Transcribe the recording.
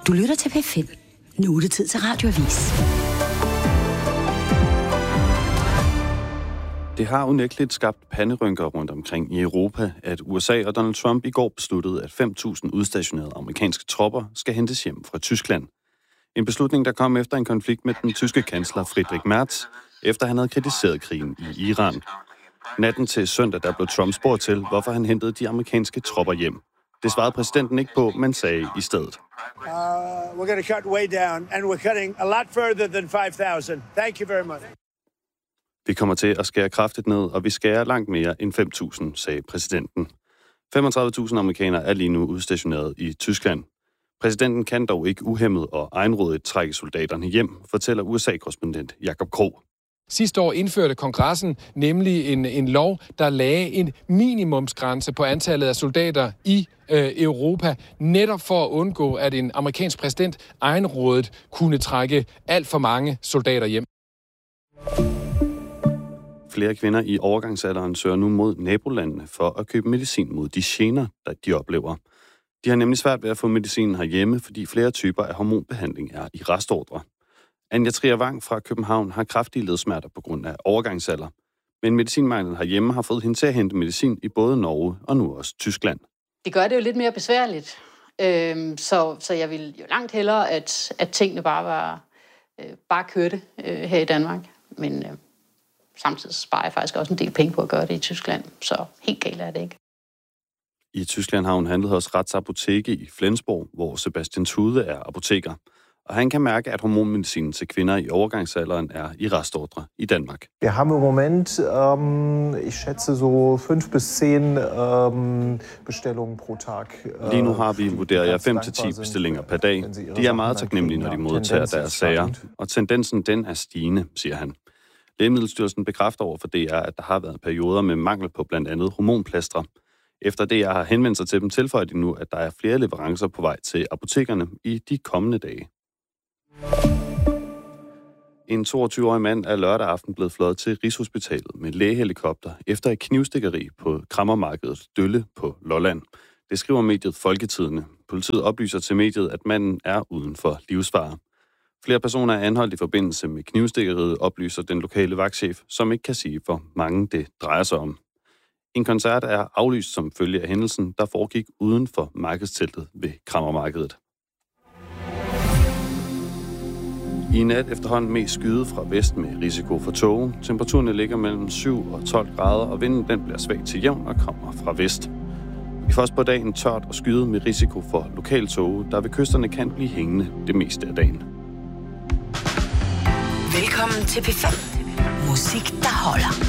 Du lytter til P5. Nu er det tid til Radioavis. Det har unægteligt skabt panderynker rundt omkring i Europa, at USA og Donald Trump i går besluttede, at 5.000 udstationerede amerikanske tropper skal hentes hjem fra Tyskland. En beslutning, der kom efter en konflikt med den tyske kansler Friedrich Merz, efter han havde kritiseret krigen i Iran. Natten til søndag, der blev Trump spurgt til, hvorfor han hentede de amerikanske tropper hjem. Det svarede præsidenten ikke på, men sagde i stedet: We're going to cut way down, and we're cutting a lot further than 5,000. Thank you very much. Vi kommer til at skære kraftigt ned, og vi skærer langt mere end 5.000, sagde præsidenten. 35.000 amerikanere er lige nu udstationeret i Tyskland. Præsidenten kan dog ikke uhæmmet og egenrådigt trække soldaterne hjem, fortæller USA-korrespondent Jakob Krog. Sidste år indførte kongressen nemlig en lov, der lagde en minimumsgrænse på antallet af soldater i Europa, netop for at undgå, at en amerikansk præsident egenrådigt kunne trække alt for mange soldater hjem. Flere kvinder i overgangsalderen søger nu mod nabolandene for at købe medicin mod de gener, der de oplever. De har nemlig svært ved at få medicinen herhjemme, fordi flere typer af hormonbehandling er i restordre. Anja Trier Wang fra København har kraftige ledsmerter på grund af overgangsalder. Men medicinmanglen herhjemme har fået hende til at hente medicin i både Norge og nu også Tyskland. Det gør det jo lidt mere besværligt. Så jeg vil jo langt hellere, at tingene bare kørte her i Danmark. Men samtidig sparer jeg faktisk også en del penge på at gøre det i Tyskland. Så helt galt er det ikke. I Tyskland har hun handlet hos Rats Apoteke i Flensborg, hvor Sebastian Tude er apoteker. Og han kan mærke, at hormonmedicinen til kvinder i overgangsalderen er i restordre i Danmark. Vi har im Moment, ich schätze so 5 bis 10 bestellungen pro Tag. Lige nu har vi, vurderer jeg, 5 til 10 bestillinger per dag. De er meget taknemmelige, når de modtager deres sager. Og tendensen, den er stigende, siger han. Lægemiddelstyrelsen bekræfter over for DR, at der har været perioder med mangel på blandt andet hormonplastre. Efter det, jeg har henvendt sig til dem, tilføjer de nu, at der er flere leverancer på vej til apotekerne i de kommende dage. En 22-årig mand er lørdag aften blevet fløjet til Rigshospitalet med lægehelikopter efter et knivstikkeri på krammermarkedet Dølle på Lolland. Det skriver mediet Folketidende. Politiet oplyser til mediet, at manden er uden for livsfare. Flere personer er anholdt i forbindelse med knivstikkeriet, oplyser den lokale vagtchef, som ikke kan sige, hvor mange det drejer sig om. En koncert er aflyst som følge af hændelsen, der foregik uden for markedsteltet ved krammermarkedet. I nat efterhånden mest skyde fra vest med risiko for tåge. Temperaturerne ligger mellem 7 og 12 grader, og vinden den bliver svag til jævn og kommer fra vest. I først på dagen tørt og skyde med risiko for lokal tåge, der ved kysterne kan blive hængende det meste af dagen. Velkommen til P5. Musik, der holder.